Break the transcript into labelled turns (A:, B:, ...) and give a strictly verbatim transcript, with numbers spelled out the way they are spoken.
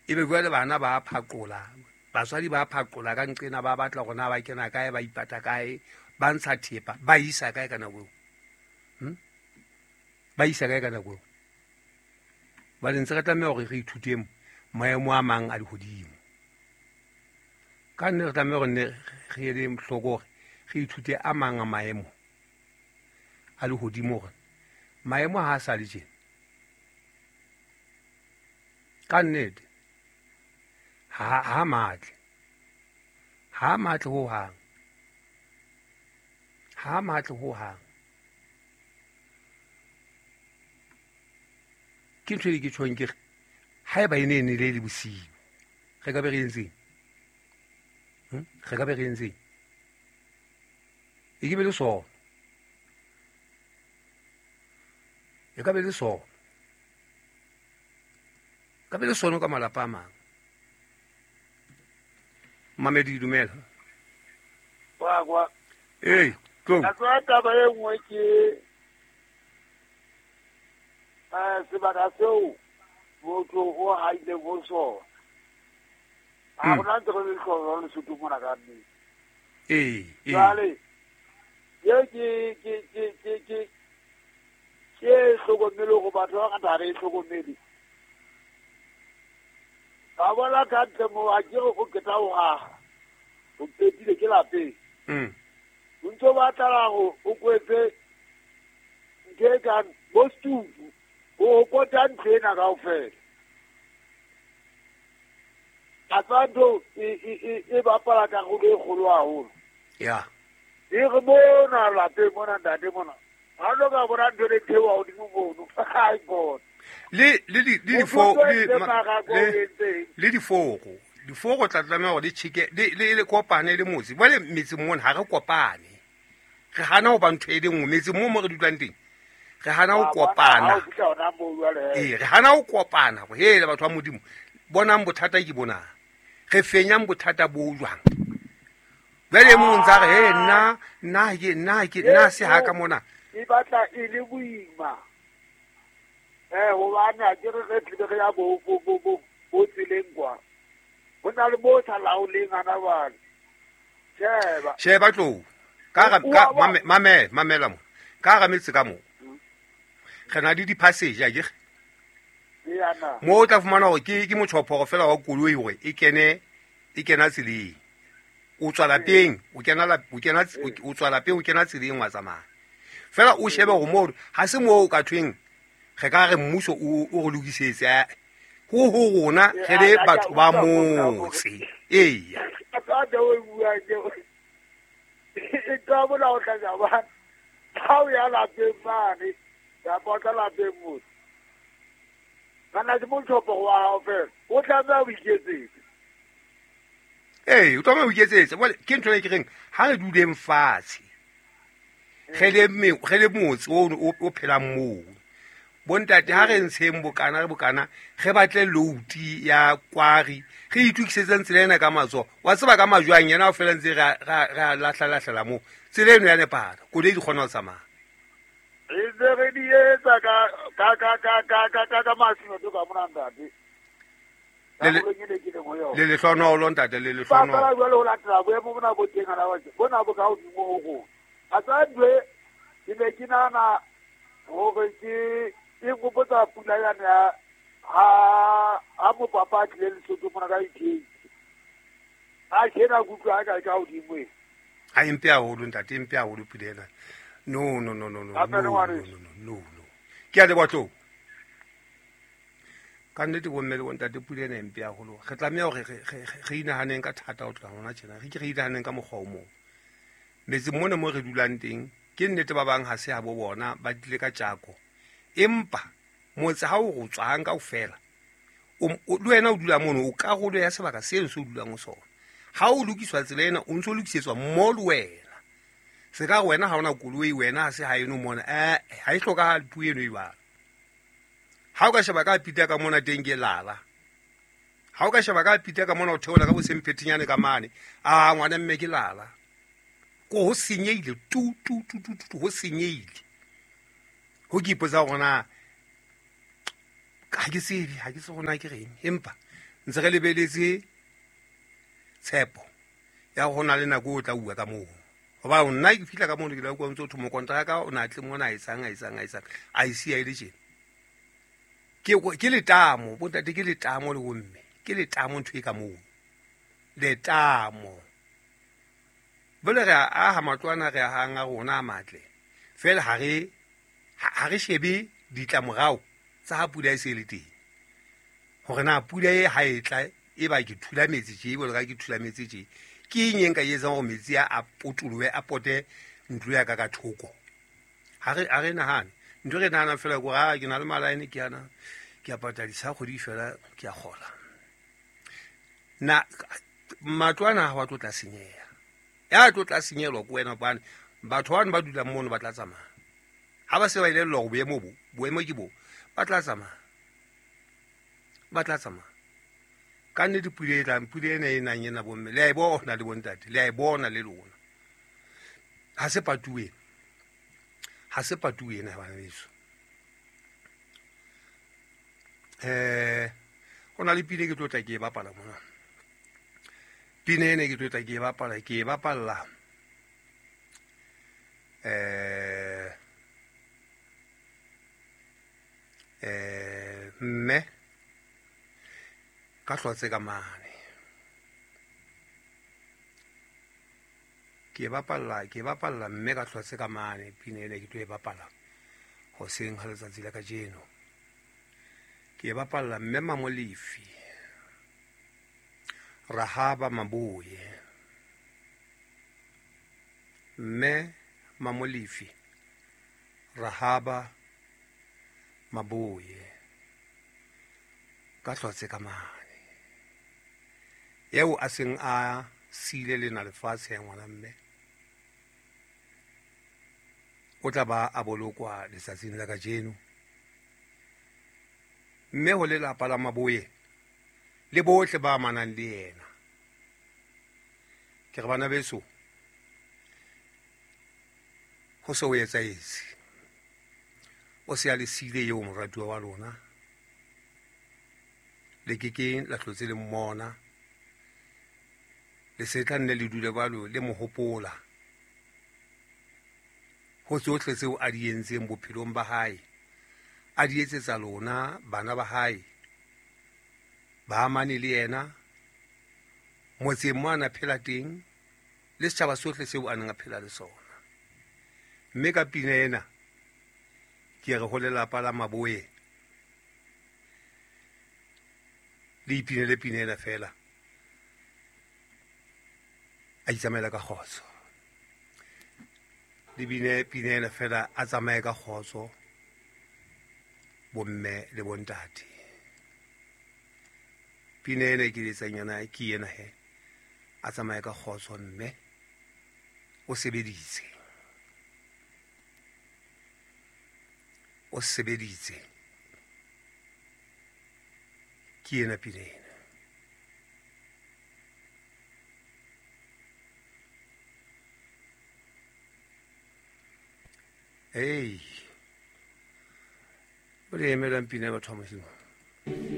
A: e be jwale bana ba phaqola baswadi ba phaqola ka nqena ba batla gona ba kena kae ba ipata kae ba ntsha thepa ba isa kae kana go hm ba isa kae kana go ba le ntse ka tlameha gore re ithuteng maemo a mang a dihodimo ka nne re tlameha gore ne re ele mhloko re ithute a mang a maemo a lehodimo gore maemo ha sa le tjena ka nnete ha ha matle ha matle ho hang ha matle ho hang ke ntse ke tshweng ke ha e ba ene ne le le bosiu re ka be re ntse hm re ka be re ntse e ke be le so e ka be le so ka be le sono ka malapa a mang Mamedi dumela
B: wa wa
A: eh go
B: ka tswa taba e nngwe ke eh sebaka seo motho o haile go sona a bona ntse go le tlholo le sutu mona ka nne
A: eh eh
B: jale ye ke ke ke ke ke ke hlokomelo go batho ba ka re hlokomedi ka bona ka temo a ke go keta o ga o petile ke lape
A: mm
B: ntse ba tla go o kwetse nke ka bostu o kota ntsena ka ofela atando e e e ba pala ka go le go lwa ho
A: ya
B: e go bona lape mona ndate mona ha lo ka bona ndore thewa o di mo bono ai god
A: le le di le di fo le
B: le
A: le di fogo di fogo tla tlameha go di chike le le le kopane le motse ba le metsi mona ha re kopane re hana go ba ntho e dingwe metsi mo mo re dutlang teng re hana go kopana eh re hana go kopana go hele batho ba modimo bonang bothata ke bona re fenyang bothata bo jwang ba le mo ntsa re he nna nna ke nna ke nna se ha ka mona
B: e batla e le buima eh o bana ke re re tlile ya bo bo bo bo bo tsileng kwa bona le bo tsa laoleng ana ba sheba
A: sheba tlo ka ga mame mame mamela mo ka ga metsi ka mo gena di di passage a ke
B: yana
A: mo tla fumana go ke ke motšhopho go fela wa koloi gore e kene e kena tseleng o tswa lapeng o kena la o kena o tswa lapeng o kena tseleng wa tsamaya fela o shebe go mo ha se mo ka tweng ge ka re mmuso o go lokisetse go go gona ge le batho ba motse ee
B: ka da o bua ke e ka bona o tla ba ha o ya la pemane ya botla la pemane kana ke mo tshopo wa o fe o tla ba o iketsetse
A: ee o tla ba o iketsetse well ke ntho e ke reng ha re duleng fatshe ge le me ge le motse o o phela mo bontate ha re ntsheng bokana re bokana ge batle load ya kwari ge itukisetse ntselena ka matso wa tseba ka majwang yena o fela ntse ra ra lahla lahla mo tseleno ya nepara go le di kgona go tsamaya
B: e se re di etsa ka ka ka ka ka ka ka ka masimo to ka mona ndate
A: le le hlono lo ntate le le hlono
B: ba ba jwale o latela bo mo bona bo teng ana ba bona bo ka o di mo go a tsa dwe ke ne ke nana go ke e go botsa pula ya na ha ha mo papa tle le soto mona ka ithei a kena gutwa ka ka o di mo
A: ha impe a ho lo ntate impe a ho lo pulena no no no no no no no no ke a le batlo ka nnete go mmele go ntate pulena impe a ho lo ge tlamea gore ge inahaneng ka thata o tla gona tjena ge ke ge inahaneng ka mogwa o mo metsi mona mo re dulang teng ke nnete ba bang ha se ha bo bona ba dile ka tjako empa motse ha o go tswang ka ofela o le wena o dula mono o ka go ya sebaka se le se o dulang o sona ha o lokiswa tselena o ntse o lokisetswa mo le wena se ka wena ha ona koloi wena ha se ha eno mona eh ha e hloka puo eno e ba ha o ka sheba ka pita ka mona teng ke lala ha o ka sheba ka pita ka mona o theola ka bo semphethinyane ka mane a ngwana mme ke lala ko ho senyeile tu tu tu tu tu ho senyeile ho ke ipotsa gona ha ke se ha ke se gona ke reng empa ntse re lebeletse tshepo ya go na le nako o tla bua ka moo goba o nna ke fitlha ka moo ke la kwa ntse o thomo kontraka o na tle mona a isang a isang a isang a isi a ile tjena ke ke letamo bontate ke letamo le bomme ke letamo ntho e ka moo letamo bole re a ha matlwana re a hanga rona matle fela ha re ha re shebe ditlamorao tsa ha pula e se le teng gore na pula e ha e tla e ba ke thula metsi tje bole ga ke thula metsi tje ke eng ka yetsa go metsi a potolowe a pote ntlo ya ka ka thoko ha re a re nahane ntho re nahana fela go ga ke na le malaene ke yana ke a patadisa go di fela ke a gola na matlwana ha wa tlo tla senyega ya tlo tla senyelwa ko wena bane batho ba ba dula mmono ba tla tsamaya ha ba se ba ile lo go boemo bo boemo ke bo ba tla tsamaya ba tla tsamaya ka nne dipule tla mpule ene e nang yena bomme le a e bona le bontate le a e bona le lona ha se patuwe ha se patuwe na bana beso eh ona le pile ke tlotla ke e bapala mona pine ene ke tlotla ke e bapala ke e bapalla eh eh mme ka hlotse ka mane ke bapalla ke bapalla mme ka hlotse ka mane pine ene ke tlo e bapala go seng ha letsatsi la ka jeno ke bapalla mme Mamolifi Rahaba Mabuye mme Mamolifi Rahaba Mabuye ka hlotse ka mane yeo a seng a sile le na lefatshe ya ngwana mme o tla ba a bolokwa letsatsing la ka jeno mme ho lelapa la Mabuye le bohle ba amanang le yena ke re bana beso go se o etsa esi o se a le sile yo moratuwa wa lona le ke ke la tlotse le mmona le se tla nne le dule ba lo le mohopola go tsotlhe tseo a di entseng bophelong ba hae a di etsetsa lona bana ba hae ba amane le yena motseng mo a na phela teng le setšhaba sotlhe seo a neng a phela le sona mme ka pina ena ke re go lelapa la Mabuye le ipinele pina ena fela a itsamaela ka kgotso le bine pina ena fela a tsamaye ka kgotso bomme le bontate pina ena ke letsanyana ke ena he a tsamaye ka kgotso mme o sebeditse o sebeditse ke ena pina ena ei o le emelang pina batho ba mošimo